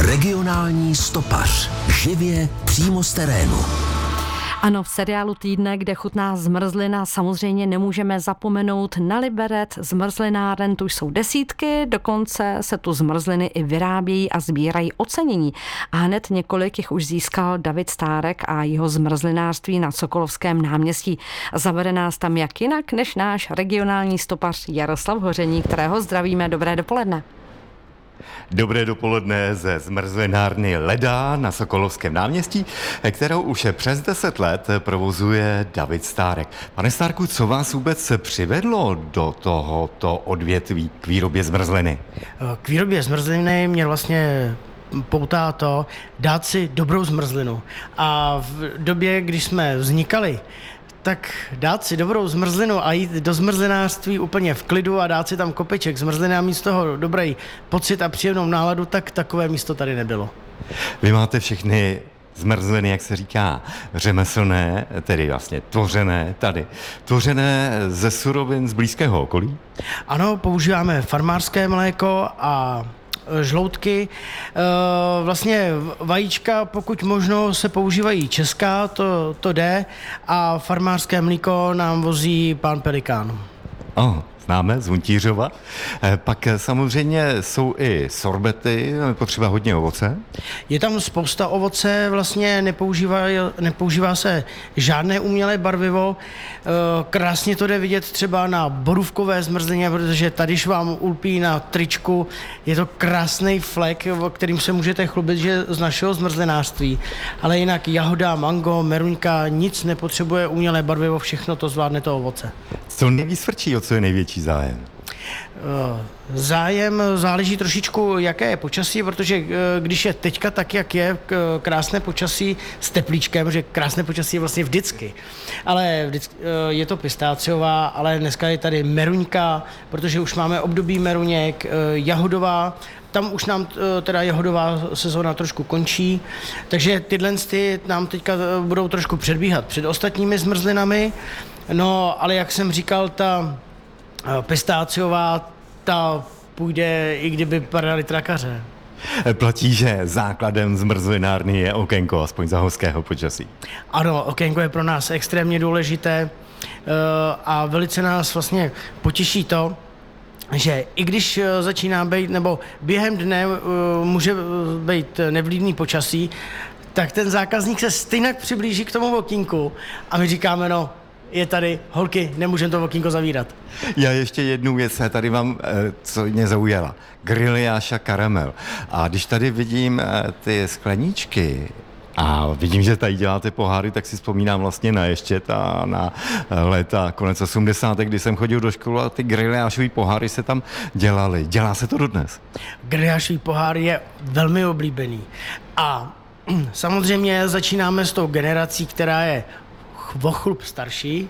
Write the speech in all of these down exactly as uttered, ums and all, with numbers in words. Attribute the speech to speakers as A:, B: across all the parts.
A: Regionální stopař. Živě přímo z terénu.
B: Ano, v seriálu Týdne, kde chutná zmrzlina, samozřejmě nemůžeme zapomenout na Liberec, zmrzlináren, tu jsou desítky, dokonce se tu zmrzliny i vyrábějí a sbírají ocenění. A hned několik jich už získal David Stárek a jeho zmrzlinářství na Sokolovském náměstí. Zavede nás tam jak jinak, než náš regionální stopař Jaroslav Hoření, kterého zdravíme. Dobré dopoledne.
C: Dobré dopoledne ze zmrzlinárny Leda na Sokolovském náměstí, kterou už přes deset let provozuje David Stárek. Pane Stárku, co vás vůbec přivedlo do tohoto odvětví k výrobě zmrzliny?
D: K výrobě zmrzliny mě vlastně poutá to dát si dobrou zmrzlinu. A v době, když jsme vznikali, tak dát si dobrou zmrzlinu a jít do zmrzlinářství úplně v klidu a dát si tam kopeček zmrzliny a mít z toho dobrý pocit a příjemnou náladu, tak takové místo tady nebylo.
C: Vy máte všechny zmrzliny, jak se říká, řemeslné, tedy vlastně tvořené tady. Tvořené ze surovin z blízkého okolí?
D: Ano, používáme farmářské mléko a žloutky. Vlastně vajíčka, pokud možno, se používají česká, to, to jde, a farmářské mlíko nám vozí pán Pelikán.
C: Oh, známe z Vuntířova. Pak samozřejmě jsou i sorbety, potřeba hodně ovoce.
D: Je tam spousta ovoce, vlastně nepoužívá, nepoužívá se žádné umělé barvivo. Krásně to jde vidět třeba na borůvkové zmrzlině, protože tady, když vám ulpí na tričku, je to krásný flek, kterým se můžete chlubit, že z našeho zmrzlinářství. Ale jinak jahoda, mango, meruňka, nic nepotřebuje umělé barvivo, všechno to zvládne to ovoce.
C: Co nejvíc frčí, o co je největší zájem?
D: Zájem záleží trošičku, jaké je počasí, protože když je teďka tak, jak je krásné počasí s teplíčkem, že krásné počasí je vlastně vždycky, ale vždycky, je to pistáciová, ale dneska je tady meruňka, protože už máme období meruněk, jahodová, tam už nám teda jahodová sezóna trošku končí, takže tyhle ty nám teďka budou trošku předbíhat před ostatními zmrzlinami, no ale jak jsem říkal, ta pistáciová, ta půjde, i kdyby padaly trakaře.
C: Platí, že základem zmrzlinárny je okénko, aspoň za horského počasí.
D: Ano, okénko je pro nás extrémně důležité a velice nás vlastně potěší to, že i když začíná být, nebo během dne může být nevlídný počasí, tak ten zákazník se stejně přiblíží k tomu okýnku a my říkáme, no, je tady, holky, nemůžeme to okýnko zavírat.
C: Já ještě jednu věc, tady vám, co mě zaujala. Griliáš a karamel. A když tady vidím ty skleníčky a vidím, že tady děláte poháry, tak si vzpomínám vlastně na Ještět a na léta konec osmdesátých, kdy jsem chodil do školy a ty griliášový poháry se tam dělaly. Dělá se to dodnes?
D: Griliášový pohár je velmi oblíbený. A samozřejmě začínáme s tou generací, která je o chlup starší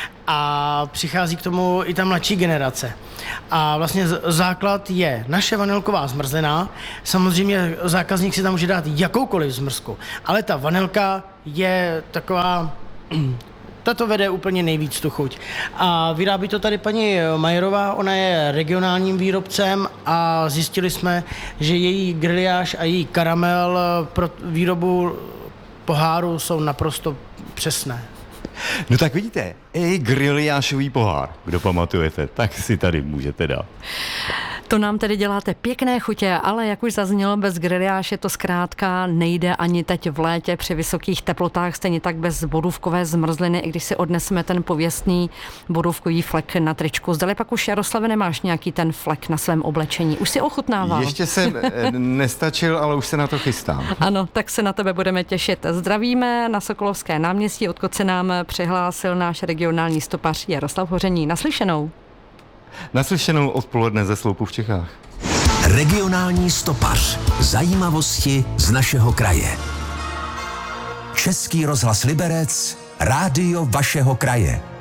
D: a přichází k tomu i ta mladší generace. A vlastně základ je naše vanilková zmrzlina. Samozřejmě zákazník si tam může dát jakoukoliv zmrzku, ale ta vanilka je taková, tato vede úplně nejvíc tu chuť. A vyrábí to tady paní Majerová, ona je regionálním výrobcem a zjistili jsme, že její griliáš a její karamel pro výrobu poháru jsou naprosto přesné.
C: No tak vidíte, i griliášový pohár, kdo pamatujete, tak si tady můžete dát.
B: To nám tedy děláte pěkné chutě, ale jak už zaznělo, bez griliáše to zkrátka nejde ani teď v létě při vysokých teplotách, stejně tak bez borůvkové zmrzliny, i když si odneseme ten pověstný borůvkový flek na tričku. Zdali pak už, Jaroslave, nemáš nějaký ten flek na svém oblečení? Už si ochutnával?
C: Ještě jsem nestačil, ale už se na to chystám.
B: Ano, tak se na tebe budeme těšit. Zdravíme na Sokolovské náměstí, odkud se nám přihlásil náš regionální stopař Jaroslav Hoření. Naslyšenou.
C: Naslyšenou odpoledne ze Sloupu v Čechách.
A: Regionální stopař. Zajímavosti z našeho kraje. Český rozhlas Liberec, rádio vašeho kraje.